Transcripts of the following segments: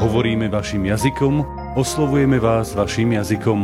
Hovoríme vašim jazykom, oslovujeme vás vašim jazykom.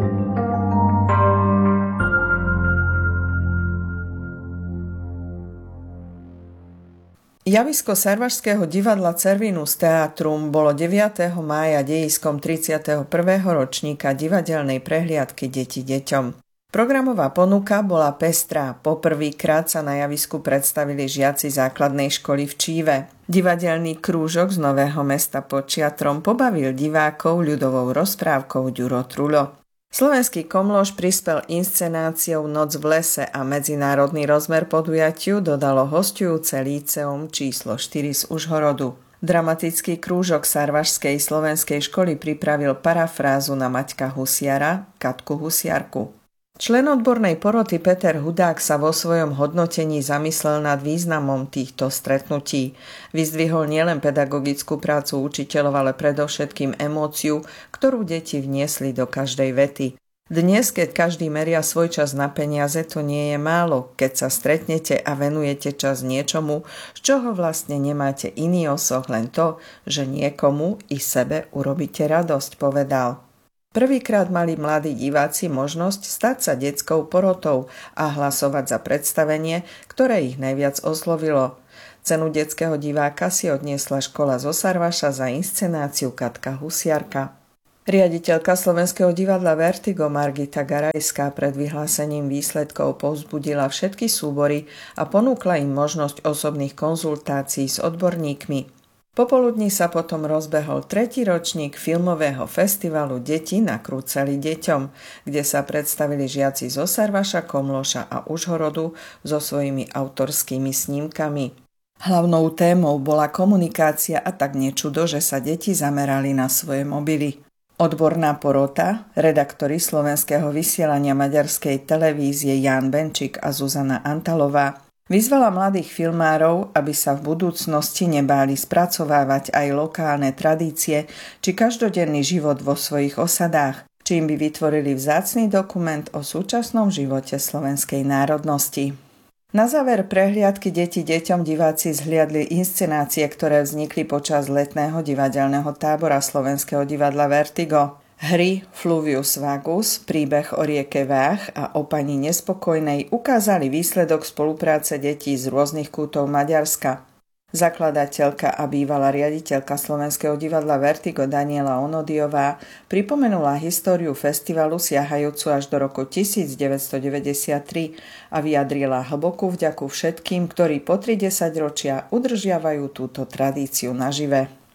Javisko Sarvašského divadla Cervinus Theatrum bolo 9. mája dejiskom 31. ročníka divadelnej prehliadky Deti deťom. Programová ponuka bola pestrá. Poprvýkrát sa na javisku predstavili žiaci základnej školy v Číve. Divadelný krúžok z Nového Mesta pod Čiatrom pobavil divákov ľudovou rozprávkou Ďuro Trulo. Slovenský Komloš prispel inscenáciou Noc v lese a medzinárodný rozmer podujatiu dodalo hosťujúce líceum číslo 4 z Užhorodu. Dramatický krúžok Sarvašskej slovenskej školy pripravil parafrázu na Maťka Husiara, Katku Husiarku. Člen odbornej poroty Peter Hudák sa vo svojom hodnotení zamyslel nad významom týchto stretnutí. Vyzdvihol nielen pedagogickú prácu učiteľov, ale predovšetkým emóciu, ktorú deti vniesli do každej vety. Dnes, keď každý meria svoj čas na peniaze, to nie je málo, keď sa stretnete a venujete čas niečomu, z čoho vlastne nemáte iný osoh, len to, že niekomu i sebe urobíte radosť, povedal. Prvýkrát mali mladí diváci možnosť stať sa detskou porotou a hlasovať za predstavenie, ktoré ich najviac oslovilo. Cenu detského diváka si odniesla škola zo Sarvaša za inscenáciu Katka Husiarka. Riaditeľka Slovenského divadla Vertigo Margita Garajská pred vyhlásením výsledkov povzbudila všetky súbory a ponúkla im možnosť osobných konzultácií s odborníkmi. Popoludní sa potom rozbehol 3. ročník filmového festivalu Deti nakrúcali deťom, kde sa predstavili žiaci zo Sarvaša, Komloša a Užhorodu so svojimi autorskými snímkami. Hlavnou témou bola komunikácia a tak nečudo, že sa deti zamerali na svoje mobily. Odborná porota, redaktori Slovenského vysielania maďarskej televízie Ján Benčík a Zuzana Antalová, vyzvala mladých filmárov, aby sa v budúcnosti nebáli spracovávať aj lokálne tradície či každodenný život vo svojich osadách, čím by vytvorili vzácny dokument o súčasnom živote slovenskej národnosti. Na záver prehliadky Deti deťom diváci zhliadli inscenácie, ktoré vznikli počas letného divadelného tábora Slovenského divadla Vertigo. Hry Fluvius Vagus, príbeh o rieke Váh a o pani nespokojnej ukázali výsledok spolupráce detí z rôznych kútov Maďarska. Zakladateľka a bývalá riaditeľka Slovenského divadla Vertigo Daniela Onodiová pripomenula históriu festivalu siahajúcu až do roku 1993 a vyjadrila hlbokú vďaku všetkým, ktorí po 30 ročia udržiavajú túto tradíciu nažive.